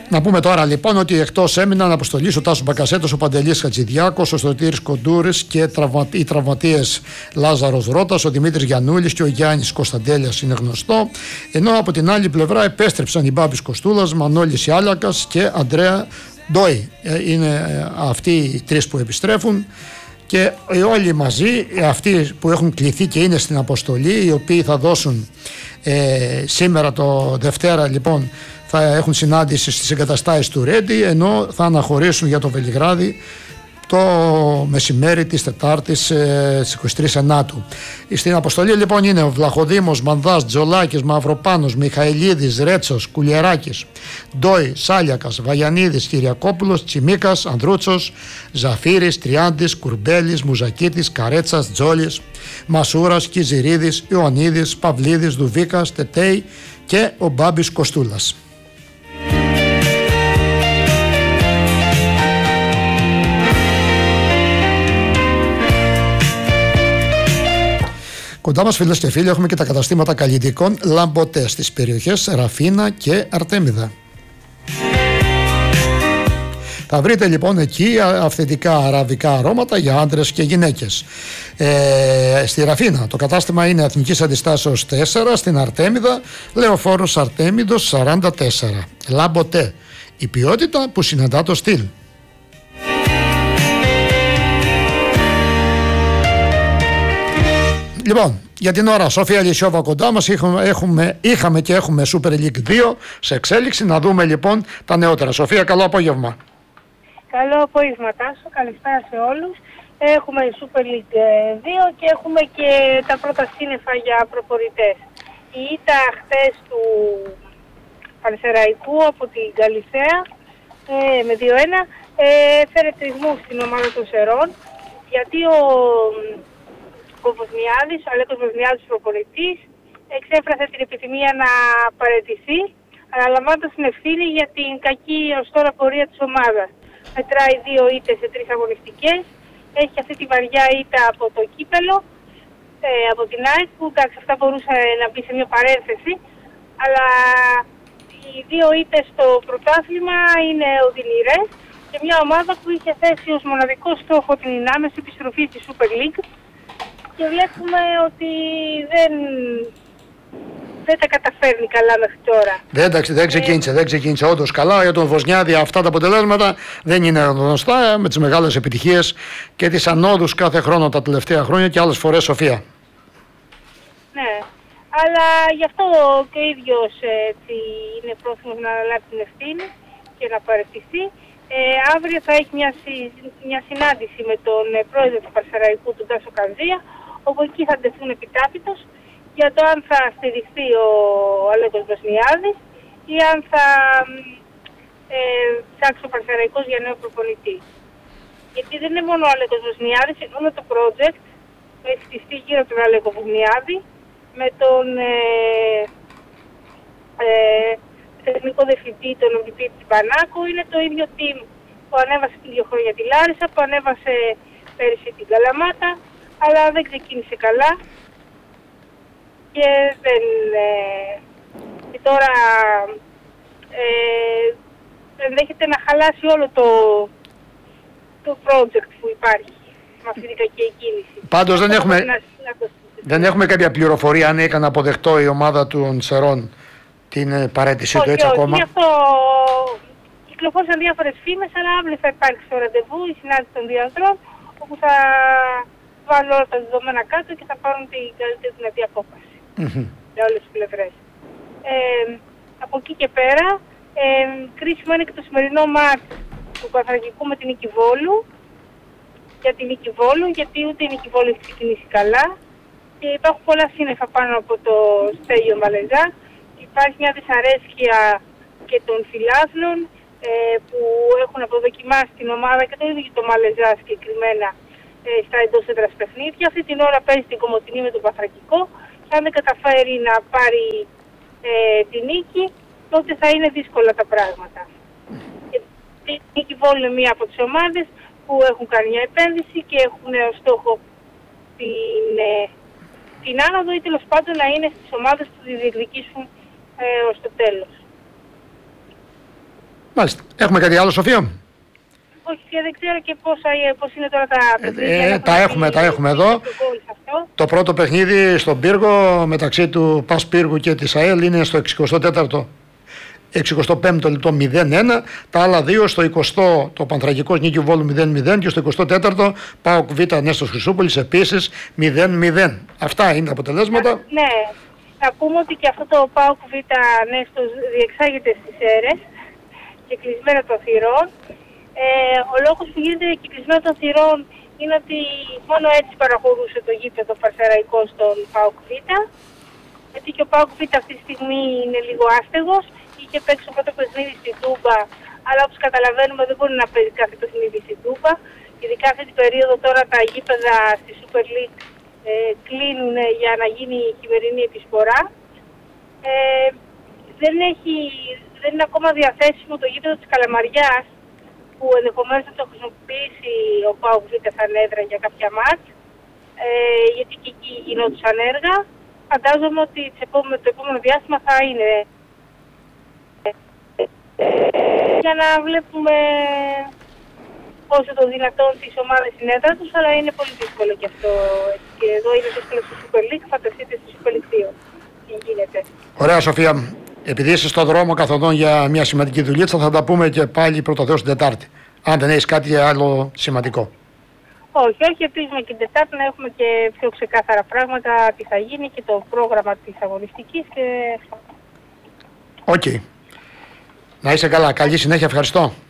Να πούμε τώρα λοιπόν ότι εκτός έμειναν αποστολής ο Τάσος Μπακασέτος, ο Παντελής Χατζηδιάκος, ο Σωτήρης Κοντούρης και οι τραυματίες Λάζαρος Ρώτας, ο Δημήτρης Γιαννούλης και ο Γιάννης Κωνσταντέλιας είναι γνωστό. Ενώ από την άλλη πλευρά επέστρεψαν οι Μπάμπης Κοστούλας, Μανώλης Ιάλακας και Αντρέα Ντόι. Είναι αυτοί οι τρεις που επιστρέφουν. Και όλοι μαζί, αυτοί που έχουν κληθεί και είναι στην αποστολή, οι οποίοι θα δώσουν σήμερα το Δευτέρα λοιπόν, θα έχουν συνάντηση στις εγκαταστάσεις του Ρέντι, ενώ θα αναχωρήσουν για το Βελιγράδι το μεσημέρι της Τετάρτης στις 23 Ενάτου. Στην αποστολή λοιπόν είναι ο Βλαχοδήμος, Μανδάς, Τζολάκης, Μαυροπάνος, Μιχαηλίδης, Ρέτσος, Κουλιεράκης, Ντόι, Σάλιακας, Βαγιανίδης, Κυριακόπουλος, Τσιμίκας, Ανδρούτσος, Ζαφύρης, Τριάντης, Κουρμπέλης, Μουζακίτης, Καρέτσας, Τζόλης, Μασούρας, Κιζηρίδης, Ιωαννίδης, Παυλίδης, Δουβίκας, Τετέι και ο Μπάμπης Κοστούλας. Κοντά μας, φίλες και φίλοι, έχουμε και τα καταστήματα καλλιτικών Λαμποτέ στις περιοχές Ραφίνα και Αρτέμιδα. Θα βρείτε λοιπόν εκεί αυθεντικά αραβικά αρώματα για άντρες και γυναίκες. Στη Ραφίνα το κατάστημα είναι Εθνικής Αντιστάσεως 4, στην Αρτέμιδα Λεωφόρος Αρτέμιδος 44. Λαμποτέ, η ποιότητα που συναντά το στυλ. Λοιπόν, για την ώρα, Σοφία Λυσιόβα κοντά μας, είχαμε και έχουμε Super League 2 σε εξέλιξη. Να δούμε λοιπόν τα νεότερα. Σοφία, καλό απόγευμα. Καλό απόγευμα, Τάσο. Καλησπέρα σε όλους. Έχουμε Super League 2 και έχουμε και τα πρώτα σύννεφα για προπονητές. Η ήττα χθες του Πανσεραϊκού από την Καλυθέα με 2-1 έφερε τριγμού στην ομάδα των Σερών, γιατί ο Βοσνιάδης, ο Αλέκος Βοσνιάδης προπονητής, εξέφρασε την επιθυμία να παραιτηθεί, αναλαμβάνοντας την ευθύνη για την κακή ως τώρα πορεία της ομάδας. Μετράει 2 ήττες σε 3 αγωνιστικές, έχει αυτή τη βαριά ήττα από το κύπελο, από την ΑΕΚ, που εντάξει, αυτά μπορούσε να μπει σε μια παρένθεση, αλλά οι 2 ήττες στο πρωτάθλημα είναι οδυνηρές και μια ομάδα που είχε θέσει ως μοναδικό στόχο την άμεση επιστροφή στη Super League. Και βλέπουμε ότι δεν τα καταφέρνει καλά μέχρι τώρα. Δεν ξεκίνησε όντως καλά. Για τον Βοσνιάδη αυτά τα αποτελέσματα δεν είναι γνωστά, με τις μεγάλες επιτυχίες και τις ανόδους κάθε χρόνο τα τελευταία χρόνια και άλλες φορές, Σοφία. Ναι, αλλά γι' αυτό και ο ίδιος είναι πρόθυμος να αναλάβει την ευθύνη και να παραιτηθεί. Αύριο θα έχει μια συνάντηση με τον πρόεδρο του Πανσεραϊκού, τον Τάσο Κανδία, όπου εκεί θα τεθούν επιτάπητος για το αν θα στηριχθεί ο Αλέκος Βοσνιάδης ή αν θα ψάξει ο Πανσεραϊκός για νέο προπονητή. Γιατί δεν είναι μόνο ο Αλέκος Βοσνιάδης, είναι όλο το project που έχει χτιστεί γύρω από τον Αλέκο Βοσνιάδη με τον τεχνικό διευθυντή, τον MVP της Πανάκου. Είναι το ίδιο team που ανέβασε την 2 χρόνια τη Λάρισα, που ανέβασε πέρυσι την Καλαμάτα, αλλά δεν ξεκίνησε καλά και και τώρα ενδέχεται να χαλάσει όλο το project που υπάρχει με αυτή την κακή κίνηση. Πάντως δεν έχουμε κάποια πληροφορία αν έκανε αποδεκτό η ομάδα των Σερών την παραίτησή του έτσι ακόμα. Όχι, αυτό κυκλοφόρησαν διάφορες φήμες, αλλά αύριο θα υπάρξει το ραντεβού, η συνάντηση των δύο ανδρών, όπου θα βάλουν όλα τα δεδομένα κάτω και θα πάρουν την καλύτερη δυνατή απόφαση για όλες τις πλευρές. Από εκεί και πέρα, κρίσιμο είναι και το σημερινό μάτς του Παναθηναϊκού με την Νίκη Βόλου, για την Νίκη Βόλου, γιατί ούτε η Νίκη Βόλου έχει ξεκινήσει καλά και υπάρχουν πολλά σύννεφα πάνω από το Στέλιο Μαλεζά. Υπάρχει μια δυσαρέσκεια και των φιλάθλων που έχουν αποδοκιμάσει την ομάδα και το ίδιο και το Μαλεζά συγκεκριμένα στα εντός έδρας παιχνίδια. Αυτή την ώρα παίζει την Κομοτηνή με τον Παθρακικό και αν δεν καταφέρει να πάρει τη νίκη, τότε θα είναι δύσκολα τα πράγματα. Η Νίκη Βόλου είναι μία από τις ομάδες που έχουν κάνει μια επένδυση και έχουν ως στόχο την άνοδο ή τέλος πάντων να είναι στις ομάδες που διεκδικήσουν ως το τέλος. Μάλιστα. Έχουμε κάτι άλλο, Σοφία? Όχι, και δεν ξέρω και πώς είναι τώρα τα παιχνίδια. Τα έχουμε εδώ. Το πρώτο παιχνίδι στον Πύργο μεταξύ του ΠΑΣ Πύργου και της ΑΕΛ είναι στο 65ο λεπτό 0-1. Τα άλλα δύο στο 20ο το Πανθρακικός Νίκη Βόλου 0-0 και στο 24ο ΠΑΟΚ Β Νέστος Χρυσούπολης επίσης 0-0. Αυτά είναι τα αποτελέσματα. Ναι, να πούμε ότι και αυτό το ΠΑΟΚ Β Νέστος διεξάγεται στις αίρες και κλεισμένα των θυρών. Ο λόγος που γίνεται κυκλισμένο των θυρών είναι ότι μόνο έτσι παραχωρούσε το γήπεδο Παρσεραϊκό στον ΠΑΟΚ Β. Γιατί και ο ΠΑΟΚ Β αυτή τη στιγμή είναι λίγο άστεγος. Είχε παίξει το πρώτο παιχνίδι στην Τούμπα, αλλά όπως καταλαβαίνουμε δεν μπορεί να παίζει κάθε παιχνίδι στην Τούμπα. Ειδικά αυτή την περίοδο τώρα τα γήπεδα στη Super League κλείνουν για να γίνει η χειμερινή επισπορά. Δεν είναι ακόμα διαθέσιμο το γήπεδο της Καλαμαριάς, που ενδεχομένως θα το χρησιμοποιήσει ο ΠΑΟΚ Β σαν έδρα για κάποια μάτς, γιατί και εκεί γινόντουσαν έργα. Φαντάζομαι ότι το επόμενο διάστημα θα είναι για να βλέπουμε όσο το δυνατόν τις ομάδες στην έδρα τους, αλλά είναι πολύ δύσκολο και αυτό. Και εδώ είναι δύσκολο στη Super League, φανταστείτε στη Super League 2 τι γίνεται. Ωραία, Σοφία. Επειδή είσαι στον δρόμο καθοδόν για μια σημαντική δουλίτσα, θα τα πούμε και πάλι πρώτο Θεός την Τετάρτη. Αν δεν έχεις κάτι άλλο σημαντικό. Όχι, ελπίζουμε και την Τετάρτη να έχουμε και πιο ξεκάθαρα πράγματα, τι θα γίνει και το πρόγραμμα της αγωνιστικής και... Οκ. Να είσαι καλά. Καλή συνέχεια. Ευχαριστώ.